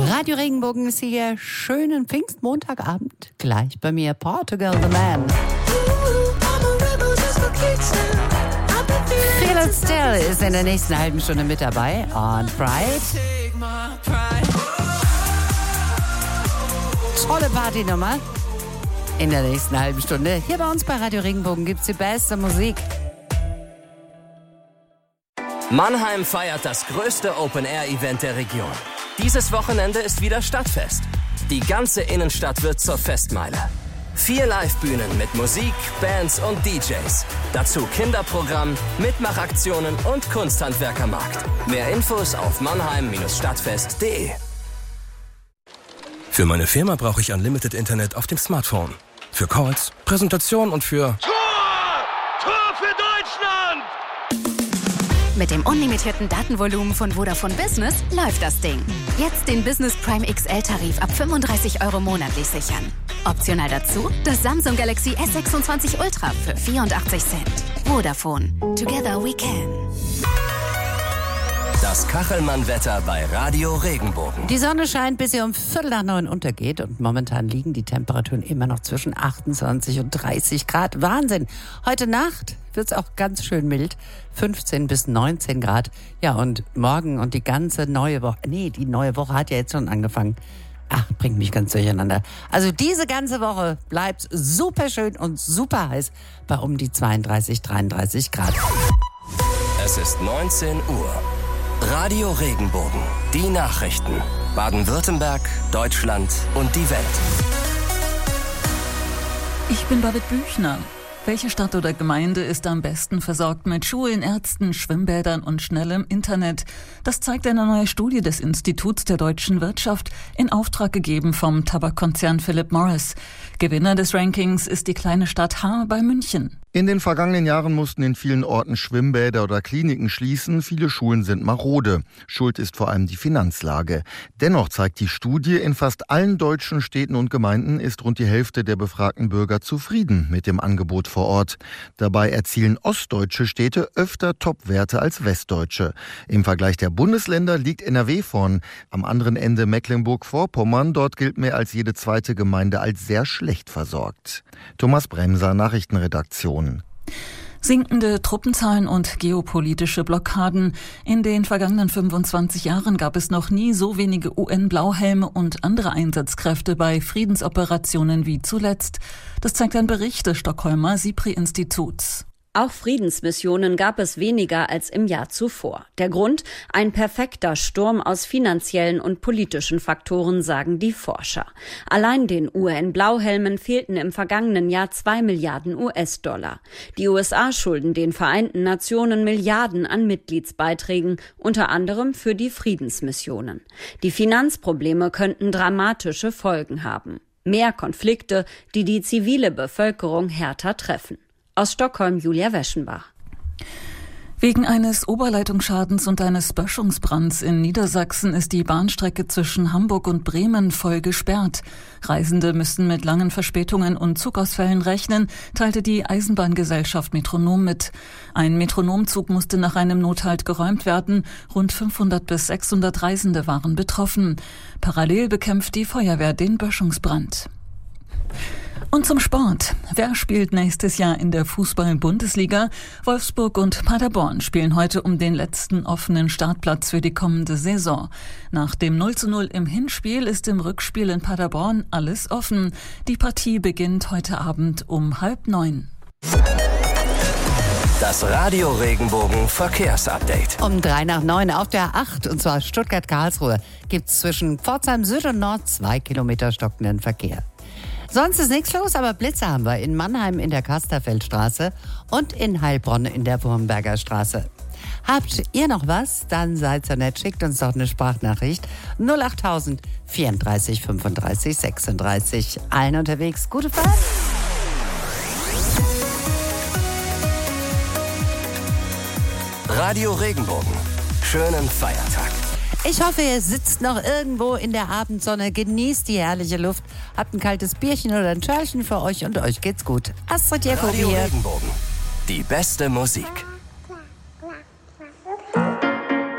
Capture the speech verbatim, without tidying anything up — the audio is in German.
Radio Regenbogen ist hier. Schönen Pfingstmontagabend. Gleich bei mir Portugal the Man. Feel It Still ist in der nächsten halben Stunde mit dabei. On Pride. Tolle Partynummer. In der nächsten halben Stunde. Hier bei uns bei Radio Regenbogen gibt es die beste Musik. Mannheim feiert das größte Open-Air-Event der Region. Dieses Wochenende ist wieder Stadtfest. Die ganze Innenstadt wird zur Festmeile. Vier Live-Bühnen mit Musik, Bands und D Js. Dazu Kinderprogramm, Mitmachaktionen und Kunsthandwerkermarkt. Mehr Infos auf mannheim Stadtfest punkt de. Für meine Firma brauche ich Unlimited Internet auf dem Smartphone. Für Calls, Präsentation und für... Tor! Tor für Deutschland! Mit dem unlimitierten Datenvolumen von Vodafone Business läuft das Ding. Jetzt den Business Prime X L-Tarif ab fünfunddreißig Euro monatlich sichern. Optional dazu das Samsung Galaxy S sechsundzwanzig Ultra für vierundachtzig Cent. Vodafone. Together we can. Das Kachelmann-Wetter bei Radio Regenbogen. Die Sonne scheint, bis sie um Viertel nach neun untergeht. Und momentan liegen die Temperaturen immer noch zwischen achtundzwanzig und dreißig Grad. Wahnsinn. Heute Nacht wird es auch ganz schön mild. fünfzehn bis neunzehn Grad. Ja, und morgen und die ganze neue Woche. Nee, die neue Woche hat ja jetzt schon angefangen. Ach, bringt mich ganz durcheinander. Also diese ganze Woche bleibt super schön und super heiß bei um die zweiunddreißig, dreiunddreißig Grad. Es ist neunzehn Uhr. Radio Regenbogen. Die Nachrichten. Baden-Württemberg, Deutschland und die Welt. Ich bin David Büchner. Welche Stadt oder Gemeinde ist am besten versorgt mit Schulen, Ärzten, Schwimmbädern und schnellem Internet? Das zeigt eine neue Studie des Instituts der deutschen Wirtschaft, in Auftrag gegeben vom Tabakkonzern Philip Morris. Gewinner des Rankings ist die kleine Stadt Haar bei München. In den vergangenen Jahren mussten in vielen Orten Schwimmbäder oder Kliniken schließen. Viele Schulen sind marode. Schuld ist vor allem die Finanzlage. Dennoch zeigt die Studie, in fast allen deutschen Städten und Gemeinden ist rund die Hälfte der befragten Bürger zufrieden mit dem Angebot vor Ort. Dabei erzielen ostdeutsche Städte öfter Topwerte als westdeutsche. Im Vergleich der Bundesländer liegt N R W vorn. Am anderen Ende Mecklenburg-Vorpommern. Dort gilt mehr als jede zweite Gemeinde als sehr schlecht versorgt. Thomas Bremser, Nachrichtenredaktion. Sinkende Truppenzahlen und geopolitische Blockaden. In den vergangenen fünfundzwanzig Jahren gab es noch nie so wenige U N-Blauhelme und andere Einsatzkräfte bei Friedensoperationen wie zuletzt. Das zeigt ein Bericht des Stockholmer SIPRI-Instituts. Auch Friedensmissionen gab es weniger als im Jahr zuvor. Der Grund? Ein perfekter Sturm aus finanziellen und politischen Faktoren, sagen die Forscher. Allein den U N-Blauhelmen fehlten im vergangenen Jahr zwei Milliarden U S-Dollar. Die U S A schulden den Vereinten Nationen Milliarden an Mitgliedsbeiträgen, unter anderem für die Friedensmissionen. Die Finanzprobleme könnten dramatische Folgen haben. Mehr Konflikte, die die zivile Bevölkerung härter treffen. Aus Stockholm, Julia Weschenbach. Wegen eines Oberleitungsschadens und eines Böschungsbrands in Niedersachsen ist die Bahnstrecke zwischen Hamburg und Bremen voll gesperrt. Reisende müssen mit langen Verspätungen und Zugausfällen rechnen, teilte die Eisenbahngesellschaft Metronom mit. Ein Metronomzug musste nach einem Nothalt geräumt werden. Rund fünfhundert bis sechshundert Reisende waren betroffen. Parallel bekämpft die Feuerwehr den Böschungsbrand. Und zum Sport. Wer spielt nächstes Jahr in der Fußball-Bundesliga? Wolfsburg und Paderborn spielen heute um den letzten offenen Startplatz für die kommende Saison. Nach dem null zu null im Hinspiel ist im Rückspiel in Paderborn alles offen. Die Partie beginnt heute Abend um halb neun. Das Radio Regenbogen Verkehrsupdate. Um drei nach neun auf der acht, und zwar Stuttgart-Karlsruhe, gibt es zwischen Pforzheim Süd und Nord zwei Kilometer stockenden Verkehr. Sonst ist nichts los, aber Blitze haben wir in Mannheim in der Kasterfeldstraße und in Heilbronn in der Wurmberger Straße. Habt ihr noch was? Dann seid so nett, schickt uns doch eine Sprachnachricht. null achttausend vierunddreißig fünfunddreißig sechsunddreißig. Allen unterwegs, gute Fahrt! Radio Regenbogen. Schönen Feiertag. Ich hoffe, ihr sitzt noch irgendwo in der Abendsonne, genießt die herrliche Luft, habt ein kaltes Bierchen oder ein Schörlchen für euch und euch geht's gut. Astrid Jakob Radio hier. Regenbogen. Die beste Musik.